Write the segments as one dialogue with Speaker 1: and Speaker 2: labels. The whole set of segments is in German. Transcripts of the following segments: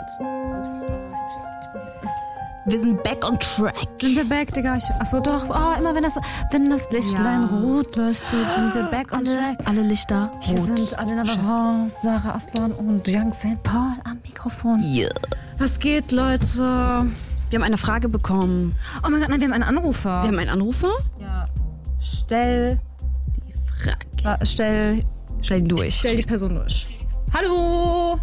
Speaker 1: Wir sind back on track.
Speaker 2: Sind wir back, Digga? Achso, doch. Oh, immer wenn das Lichtlein rot leuchtet, sind wir back on track.
Speaker 1: Alle Lichter rot.
Speaker 2: Hier sind Alena Baron, Sarah Aslan und Young St. Paul am Mikrofon.
Speaker 1: Yeah.
Speaker 2: Was geht, Leute?
Speaker 1: Wir haben eine Frage bekommen.
Speaker 2: Oh mein Gott, nein, wir haben einen Anrufer.
Speaker 1: Wir haben einen Anrufer?
Speaker 2: Ja. Stell
Speaker 1: ihn durch.
Speaker 2: Stell die Person durch. Hallo?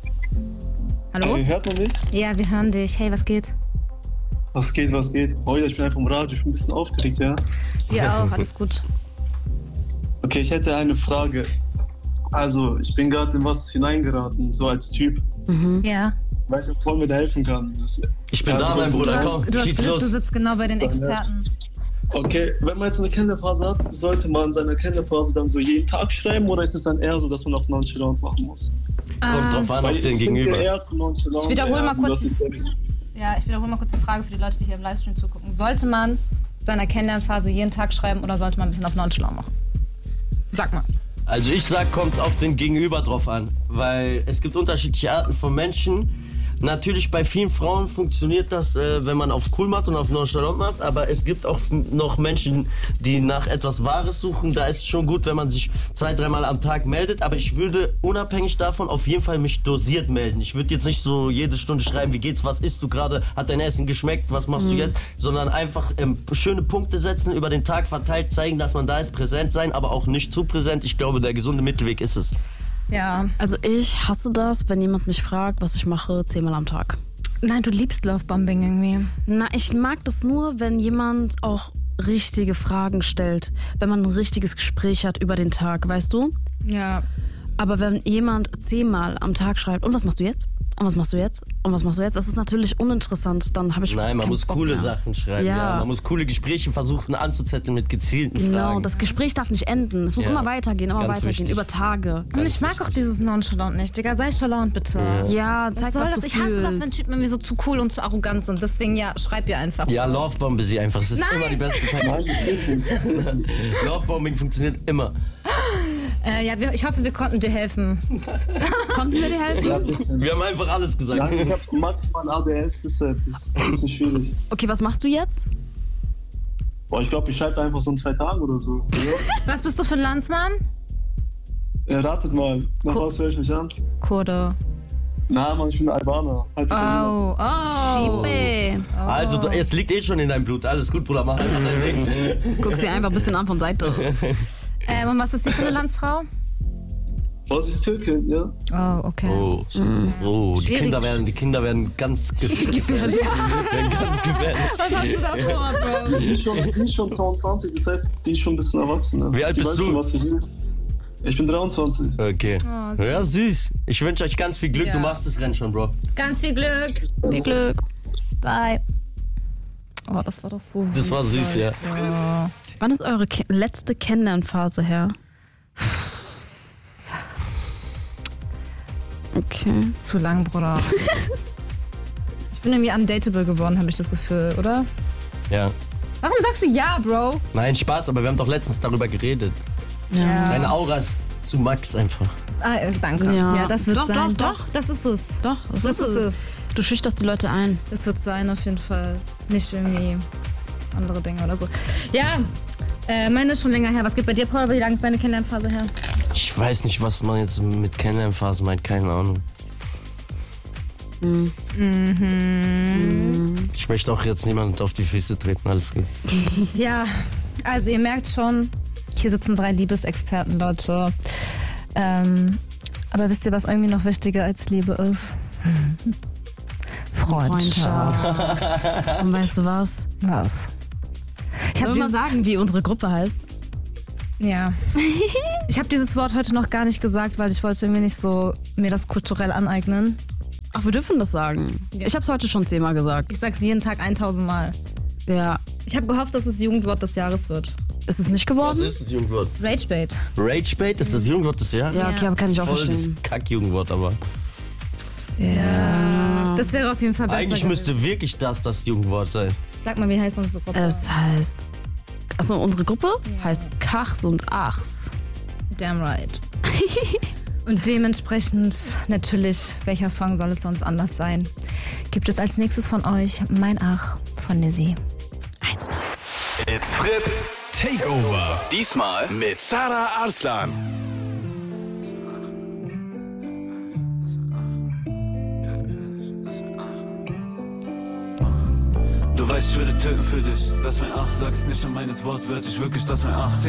Speaker 2: Hallo?
Speaker 3: Hey, hört man mich?
Speaker 2: Ja, wir hören dich. Hey, was geht?
Speaker 3: Was geht? Heute, ich bin einfach im Radio, ich bin ein bisschen aufgeregt, ja?
Speaker 2: Wir auch, alles gut.
Speaker 3: Okay, ich hätte eine Frage. Also, ich bin gerade in was hineingeraten, so als Typ.
Speaker 2: Ja.
Speaker 3: Ich weiß nicht, ob Paul mir da helfen kann.
Speaker 4: Ich bin da, mein Bruder, komm, schieß
Speaker 2: Du
Speaker 4: los.
Speaker 2: sitzt genau bei den Experten.
Speaker 3: Okay, wenn man jetzt so eine Kinderphase hat, sollte man seine Kinderphase dann so jeden Tag schreiben oder ist es dann eher so, dass man auf nonchalant machen muss?
Speaker 4: Kommt drauf an, auf den Gegenüber.
Speaker 2: Ich wiederhole mal kurz die Frage für die Leute, die hier im Livestream zugucken. Sollte man seiner Kennenlernphase jeden Tag schreiben oder sollte man ein bisschen auf nonchalant machen? Sag mal.
Speaker 4: Also ich sag, kommt auf den Gegenüber drauf an, weil es gibt unterschiedliche Arten von Menschen. Natürlich bei vielen Frauen funktioniert das, wenn man auf cool macht und auf nonchalant macht, aber es gibt auch noch Menschen, die nach etwas Wahres suchen. Da ist es schon gut, wenn man sich 2-3 Mal am Tag meldet, aber ich würde unabhängig davon auf jeden Fall mich dosiert melden. Ich würde jetzt nicht so jede Stunde schreiben, wie geht's, was isst du gerade, hat dein Essen geschmeckt, was machst du jetzt, sondern einfach schöne Punkte setzen, über den Tag verteilt zeigen, dass man da ist, präsent sein, aber auch nicht zu präsent. Ich glaube, der gesunde Mittelweg ist es.
Speaker 2: Ja.
Speaker 1: Also ich hasse das, wenn jemand mich fragt, was ich mache, 10-mal am Tag.
Speaker 2: Nein, du liebst Lovebombing irgendwie.
Speaker 1: Na, ich mag das nur, wenn jemand auch richtige Fragen stellt. Wenn man ein richtiges Gespräch hat über den Tag, weißt du?
Speaker 2: Ja.
Speaker 1: Aber wenn jemand 10-mal am Tag schreibt, und was machst du jetzt? Und was machst du jetzt? Und was machst du jetzt? Das ist natürlich uninteressant. Dann habe ich
Speaker 4: Nein, man muss coole Sachen schreiben. Ja. Man muss coole Gespräche versuchen anzuzetteln mit gezielten Fragen.
Speaker 1: Genau, das Gespräch darf nicht enden. Es muss immer weitergehen,
Speaker 4: wichtig.
Speaker 1: über Tage.
Speaker 2: Und ich mag auch dieses Nonchalant nicht, Digga. Sei chalant, bitte.
Speaker 1: Ja, zeig, was du
Speaker 2: Ich hasse das, wenn Typen irgendwie so zu cool und zu arrogant sind. Deswegen, ja, schreib ihr einfach.
Speaker 4: Ja, Lovebombe sie einfach. Es ist immer die beste Taktik. Lovebombing funktioniert immer.
Speaker 2: Ja, ich hoffe, wir konnten dir helfen.
Speaker 1: Konnten wir dir helfen?
Speaker 3: Ja,
Speaker 4: wir haben einfach alles gesagt.
Speaker 3: Ja, ich habe maximal ADS, deshalb ist ein bisschen schwierig.
Speaker 1: Okay, was machst du jetzt?
Speaker 3: Boah, ich glaube, ich schreibe einfach so in 2 Tagen oder so.
Speaker 2: Was bist du für ein Landsmann?
Speaker 3: Ratet mal, nach was höre ich mich an?
Speaker 2: Kurde.
Speaker 3: Na, Mann, ich bin Albaner.
Speaker 1: Schiebe.
Speaker 4: Also, es liegt schon in deinem Blut. Alles gut, Bruder, mach einfach dein Ding.
Speaker 1: Guck sie einfach ein bisschen an von Seite.
Speaker 2: Und was ist die für eine Landsfrau?
Speaker 3: Was ist Türkin, ja?
Speaker 2: Oh, okay.
Speaker 4: Die Kinder werden ganz gefährlich. Ganz gefährlich.
Speaker 2: Was hast du da vor, Bro?
Speaker 3: Die ist schon 22, das heißt, die ist schon ein bisschen erwachsen. Ne?
Speaker 4: Wie alt bist du?
Speaker 3: Schon, was ich will. Ich bin 23.
Speaker 4: Okay. Ja, süß. Ich wünsche euch ganz viel Glück.
Speaker 2: Ja.
Speaker 4: Du machst das Rennen schon, Bro.
Speaker 2: Ganz viel Glück.
Speaker 1: Viel Glück.
Speaker 2: Bye. Oh, das war doch so süß.
Speaker 4: Das war süß, ja.
Speaker 1: Wann ist eure letzte Kennenlernphase her? Okay.
Speaker 2: Zu lang, Bruder. Ich bin irgendwie undateable geworden, habe ich das Gefühl, oder?
Speaker 4: Ja.
Speaker 2: Warum sagst du ja, Bro?
Speaker 4: Nein, Spaß, aber wir haben doch letztens darüber geredet.
Speaker 1: Ja.
Speaker 4: Deine Aura ist zu Max einfach.
Speaker 2: Danke.
Speaker 1: Ja.
Speaker 2: Das wird sein.
Speaker 1: Doch,
Speaker 2: das ist es.
Speaker 1: Doch, das ist es. Du schüchterst die Leute ein.
Speaker 2: Das wird sein, auf jeden Fall. Nicht irgendwie andere Dinge oder so. Ja, meine ist schon länger her. Was geht bei dir, Paul? Wie lange ist deine Kennenlernphase her?
Speaker 4: Ich weiß nicht, was man jetzt mit Kennenlernphase meint. Keine Ahnung. Ich möchte auch jetzt niemand auf die Füße treten. Alles gut.
Speaker 2: Ja, also ihr merkt schon, hier sitzen 3 Liebesexperten, Leute. Aber wisst ihr, was irgendwie noch wichtiger als Liebe ist? Freundschaft.
Speaker 1: Und weißt du was?
Speaker 2: Was?
Speaker 1: Sollen wir mal sagen, wie unsere Gruppe heißt?
Speaker 2: Ja. Ich habe dieses Wort heute noch gar nicht gesagt, weil ich wollte irgendwie nicht so mir das kulturell aneignen.
Speaker 1: Ach, wir dürfen das sagen. Ja. Ich habe es heute schon 10-mal gesagt.
Speaker 2: Ich sag's jeden Tag 1000 Mal.
Speaker 1: Ja.
Speaker 2: Ich habe gehofft, dass es Jugendwort des Jahres wird.
Speaker 1: Ist es nicht geworden?
Speaker 4: Was ist das Jugendwort?
Speaker 2: Ragebait.
Speaker 4: Ragebait? Ist das Jugendwort des Jahres?
Speaker 1: Ja, okay, aber kann ich auch
Speaker 4: voll
Speaker 1: verstehen.
Speaker 4: Das Kack-Jugendwort, aber...
Speaker 2: Ja. Das wäre auf jeden Fall besser.
Speaker 4: Eigentlich müsste wirklich das Jugendwort sein.
Speaker 2: Sag mal, wie heißt unsere Gruppe?
Speaker 1: Es heißt... Achso, unsere Gruppe heißt Kachs und Achs.
Speaker 2: Damn right. Und dementsprechend natürlich, welcher Song soll es sonst anders sein? Gibt es als nächstes von euch Mein Ach von Nizzy. 1-0.
Speaker 5: It's Fritz Takeover. Diesmal mit Sara Arslan. Du weißt, ich würde töten für dich. Das mein Ach, sag's nicht an meines wortwörtlich, wirklich das mein Ach. 10